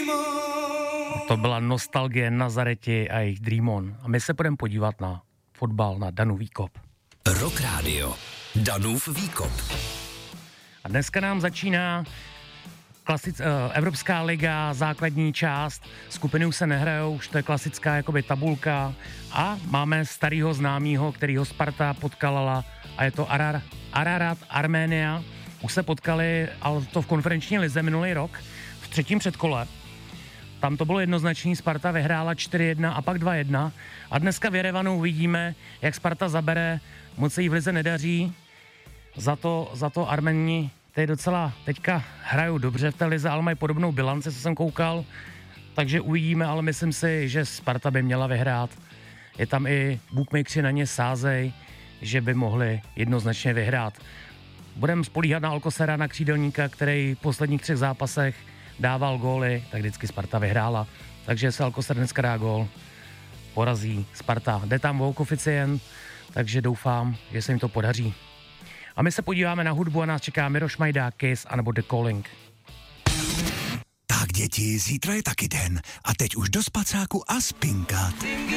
To byla nostalgie Nazareti a jejich Dream On. A my se budeme podívat na fotbal, na Danův výkop. Rock Radio. Danův výkop. A dneska nám začíná Evropská liga, základní část. Skupiny už se nehrajou, už to je klasická jakoby tabulka. A máme starýho známýho, kterýho Sparta potkala, a je to Ararat Arménia. Už se potkali, ale to v konferenční lize minulý rok, v třetím předkole. Tam to bylo jednoznačný, Sparta vyhrála 4-1 a pak 2-1. A dneska v Jerevanu uvidíme, jak Sparta zabere, moc se jí v lize nedaří. Za to Arméni teď docela teďka hrajou dobře v té lize, ale mají podobnou bilanci, co jsem koukal. Takže uvidíme, ale myslím si, že Sparta by měla vyhrát. Je tam i bookmakeri na ně sázej, že by mohli jednoznačně vyhrát. Budeme spolíhat na Alcosera, na křídelníka, který v posledních 3 zápasech dával góly, tak vždycky Sparta vyhrála. Takže se Alcocer dneska dá gól, porazí Sparta. Jde tam o koeficient, takže doufám, že se jim to podaří. A my se podíváme na hudbu a nás čeká Miroš Majda, Kiss anebo The Calling. Tak děti, zítra je taky den a teď už do spacáku a spinkat.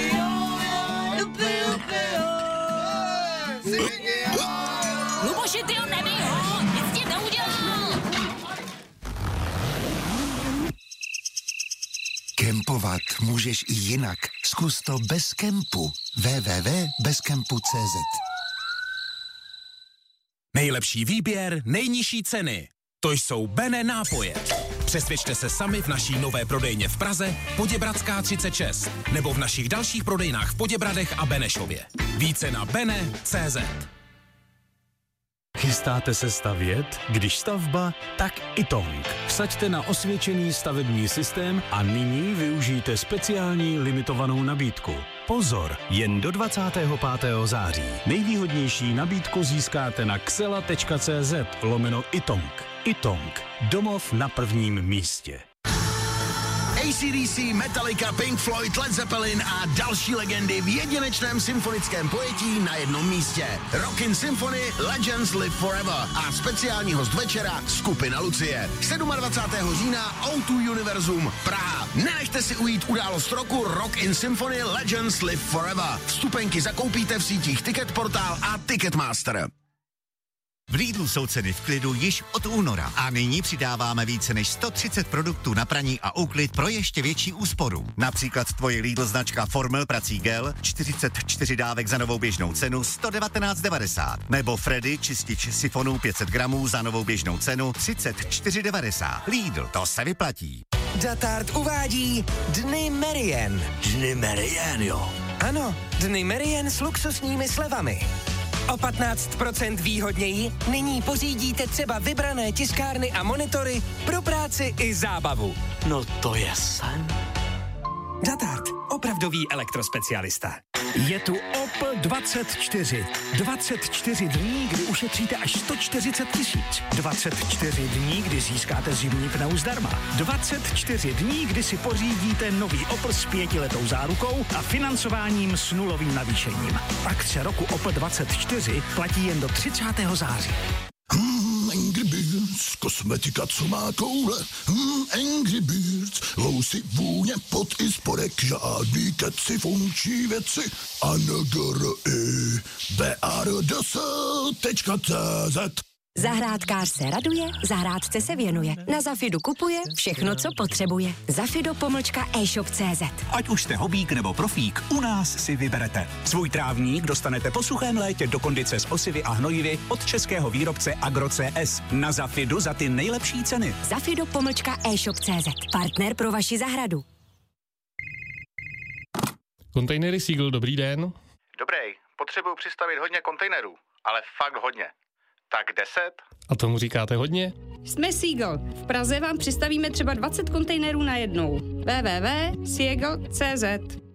Luboši, tyjo, nebij ho, nic ti neudělal. Kempovat můžeš i jinak. Zkus to bez kempu. www.bezkempu.cz. Nejlepší výběr, nejnižší ceny. To jsou Bene nápoje. Přesvědčte se sami v naší nové prodejně v Praze, Poděbradská 36, nebo v našich dalších prodejnách v Poděbradech a Benešově. Více na bene.cz. Chystáte se stavět? Když stavba, tak Itong. Vsaďte na osvědčený stavební systém a nyní využijte speciální limitovanou nabídku. Pozor, jen do 25. září. Nejvýhodnější nabídku získáte na xela.cz/Itong. Itong. Domov na prvním místě. AC/DC, Metallica, Pink Floyd, Led Zeppelin a další legendy v jedinečném symfonickém pojetí na jednom místě. Rockin' Symphony Legends Live Forever a speciální host večera skupina Lucie. 27. října O2 Univerzum Praha. Nenechte si ujít událost roku Rockin' Symphony Legends Live Forever. Vstupenky zakoupíte v sítích Ticketportal a Ticketmaster. V Lidlu jsou ceny v klidu již od února a nyní přidáváme více než 130 produktů na praní a úklid pro ještě větší úsporu. Například tvoje Lidl značka Formel prací gel 44 dávek za novou běžnou cenu 119,90 nebo Freddy čistič sifonů 500 gramů za novou běžnou cenu 34,90. Lidl, to se vyplatí. Datart uvádí Dny Merien. Dny Merien, jo. Ano, Dny Merien s luxusními slevami. O 15% výhodněji nyní pořídíte třeba vybrané tiskárny a monitory pro práci i zábavu. No to je sen. Datart, opravdový elektrospecialista. Je tu OP 24. 24 dní, kdy ušetříte až 140 000. 24 dní, kdy získáte zimní pneu zdarma. 24 dní, kdy si pořídíte nový Opel s 5letou zárukou a financováním s nulovým navýšením. Akce roku OP 24 platí jen do 30. září. Angry Birds, kosmetika, co má koule. Angry Birds, lousy, vůně, pot i spodek, žádný keci, funkční věci. BARDS.cz. Zahrádkář se raduje, zahrádce se věnuje. Na Zafidu kupuje všechno, co potřebuje. Zafido.e-shop.cz. Ať už jste hobík nebo profík, u nás si vyberete. Svůj trávník dostanete po suchém létě do kondice s osivy a hnojivy od českého výrobce AgroCS. Na Zafidu za ty nejlepší ceny. Zafido.e-shop.cz. Partner pro vaši zahradu. Kontejnery Seagull, dobrý den. Dobrý, potřebuju přistavit hodně kontejnerů, ale fakt hodně. Tak 10? A tomu říkáte hodně? Jsme Seagull. V Praze vám přistavíme třeba 20 kontejnerů najednou. www.seagull.cz.